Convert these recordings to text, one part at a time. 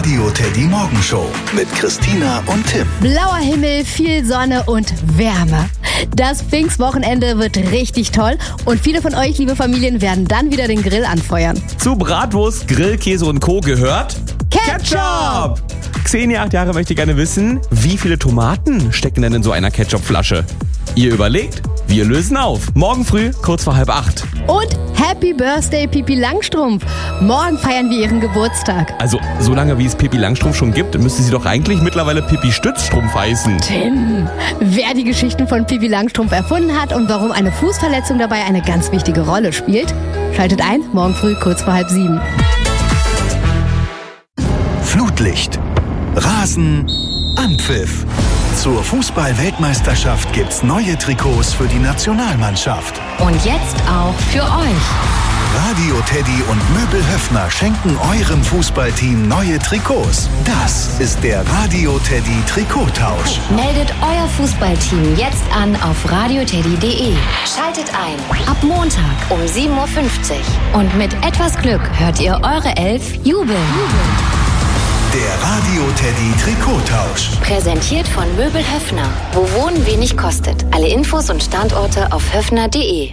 Radio Teddy Morgenshow mit Christina und Tim. Blauer Himmel, viel Sonne und Wärme. Das Pfingstwochenende wird richtig toll und viele von euch, liebe Familien, werden dann wieder den Grill anfeuern. Zu Bratwurst, Grillkäse und Co. gehört Ketchup! Xenia, 8 Jahre, möchte gerne wissen, wie viele Tomaten stecken denn in so einer Ketchupflasche? Ihr überlegt, wir lösen auf. Morgen früh, kurz vor 7:30. Und Happy Birthday, Pippi Langstrumpf. Morgen feiern wir ihren Geburtstag. Also, so lange wie es Pippi Langstrumpf schon gibt, müsste sie doch eigentlich mittlerweile Pippi Stützstrumpf heißen. Tim, wer die Geschichten von Pippi Langstrumpf erfunden hat und warum eine Fußverletzung dabei eine ganz wichtige Rolle spielt, schaltet ein, morgen früh, kurz vor 6:30. Flutlicht, Rasen, Anpfiff. Zur Fußball-Weltmeisterschaft gibt's neue Trikots für die Nationalmannschaft. Und jetzt auch für euch. Radio Teddy und Möbel Höffner schenken eurem Fußballteam neue Trikots. Das ist der Radio Teddy Trikottausch. Meldet euer Fußballteam jetzt an auf radioteddy.de. Schaltet ein. Ab Montag um 7:50 Uhr. Und mit etwas Glück hört ihr eure Elf jubeln. Der Radio Teddy Trikottausch. Präsentiert von Möbel Höffner. Wo Wohnen wenig kostet. Alle Infos und Standorte auf höffner.de.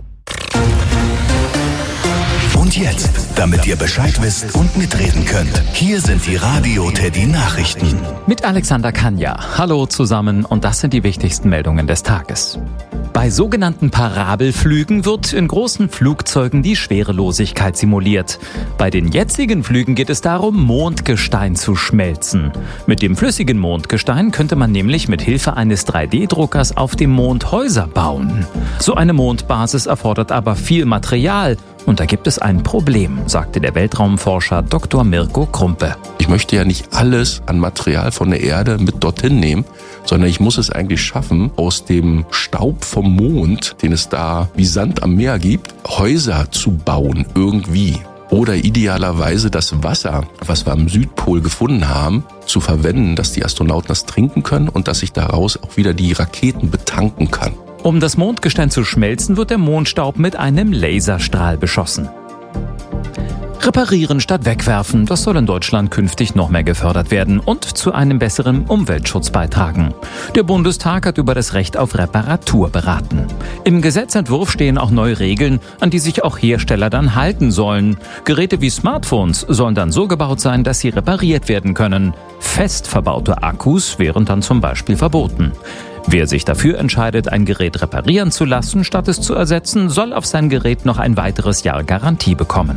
Und jetzt, damit ihr Bescheid wisst und mitreden könnt, hier sind die Radio Teddy Nachrichten. Mit Alexander Kanja. Hallo zusammen und das sind die wichtigsten Meldungen des Tages. Bei sogenannten Parabelflügen wird in großen Flugzeugen die Schwerelosigkeit simuliert. Bei den jetzigen Flügen geht es darum, Mondgestein zu schmelzen. Mit dem flüssigen Mondgestein könnte man nämlich mit Hilfe eines 3D-Druckers auf dem Mond Häuser bauen. So eine Mondbasis erfordert aber viel Material. Und da gibt es ein Problem, sagte der Weltraumforscher Dr. Mirko Krumpe. Ich möchte ja nicht alles an Material von der Erde mit dorthin nehmen, sondern ich muss es eigentlich schaffen, aus dem Staub vom Mond, den es da wie Sand am Meer gibt, Häuser zu bauen irgendwie. Oder idealerweise das Wasser, was wir am Südpol gefunden haben, zu verwenden, dass die Astronauten das trinken können und dass ich daraus auch wieder die Raketen betanken kann. Um das Mondgestein zu schmelzen, wird der Mondstaub mit einem Laserstrahl beschossen. Reparieren statt wegwerfen, das soll in Deutschland künftig noch mehr gefördert werden und zu einem besseren Umweltschutz beitragen. Der Bundestag hat über das Recht auf Reparatur beraten. Im Gesetzentwurf stehen auch neue Regeln, an die sich auch Hersteller dann halten sollen. Geräte wie Smartphones sollen dann so gebaut sein, dass sie repariert werden können. Fest verbaute Akkus wären dann zum Beispiel verboten. Wer sich dafür entscheidet, ein Gerät reparieren zu lassen, statt es zu ersetzen, soll auf sein Gerät noch ein weiteres Jahr Garantie bekommen.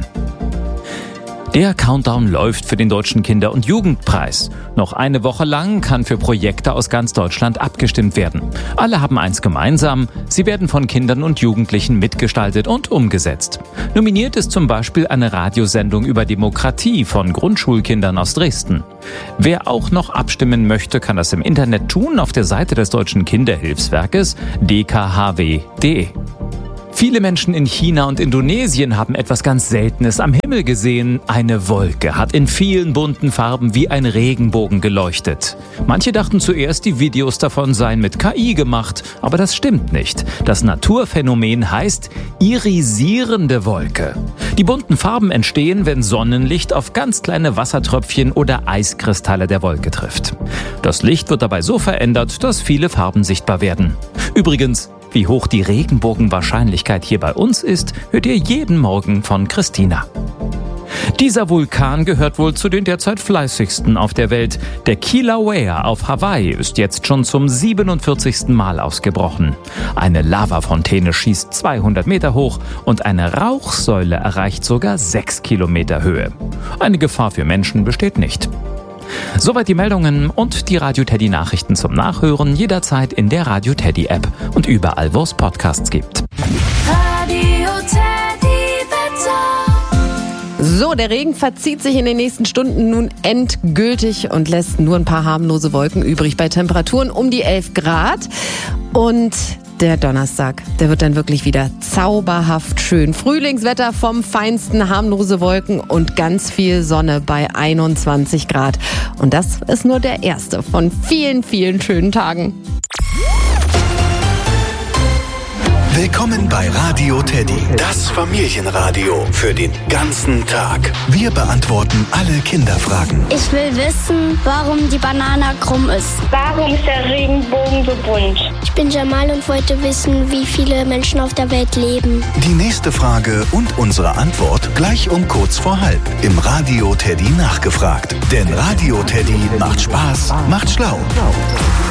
Der Countdown läuft für den Deutschen Kinder- und Jugendpreis. Noch eine Woche lang kann für Projekte aus ganz Deutschland abgestimmt werden. Alle haben eins gemeinsam, sie werden von Kindern und Jugendlichen mitgestaltet und umgesetzt. Nominiert ist zum Beispiel eine Radiosendung über Demokratie von Grundschulkindern aus Dresden. Wer auch noch abstimmen möchte, kann das im Internet tun auf der Seite des Deutschen Kinderhilfswerkes dkhw.de. Viele Menschen in China und Indonesien haben etwas ganz Seltenes am Himmel gesehen. Eine Wolke hat in vielen bunten Farben wie ein Regenbogen geleuchtet. Manche dachten zuerst, die Videos davon seien mit KI gemacht, aber das stimmt nicht. Das Naturphänomen heißt irisierende Wolke. Die bunten Farben entstehen, wenn Sonnenlicht auf ganz kleine Wassertröpfchen oder Eiskristalle der Wolke trifft. Das Licht wird dabei so verändert, dass viele Farben sichtbar werden. Übrigens, wie hoch die Regenbogenwahrscheinlichkeit hier bei uns ist, hört ihr jeden Morgen von Christina. Dieser Vulkan gehört wohl zu den derzeit fleißigsten auf der Welt. Der Kilauea auf Hawaii ist jetzt schon zum 47. Mal ausgebrochen. Eine Lavafontäne schießt 200 Meter hoch und eine Rauchsäule erreicht sogar 6 Kilometer Höhe. Eine Gefahr für Menschen besteht nicht. Soweit die Meldungen und die Radio Teddy Nachrichten zum Nachhören jederzeit in der Radio Teddy App und überall, wo es Podcasts gibt. Radio Teddy Wetter. So, der Regen verzieht sich in den nächsten Stunden nun endgültig und lässt nur ein paar harmlose Wolken übrig bei Temperaturen um die 11 Grad. Und der Donnerstag, der wird dann wirklich wieder zauberhaft schön. Frühlingswetter vom Feinsten, harmlose Wolken und ganz viel Sonne bei 21 Grad. Und das ist nur der erste von vielen, vielen schönen Tagen. Willkommen bei Radio Teddy, das Familienradio für den ganzen Tag. Wir beantworten alle Kinderfragen. Ich will wissen, warum die Banane krumm ist. Warum ist der Regenbogen so bunt? Ich bin Jamal und wollte wissen, wie viele Menschen auf der Welt leben. Die nächste Frage und unsere Antwort gleich um kurz vor halb im Radio Teddy nachgefragt. Denn Radio Teddy macht Spaß, macht schlau.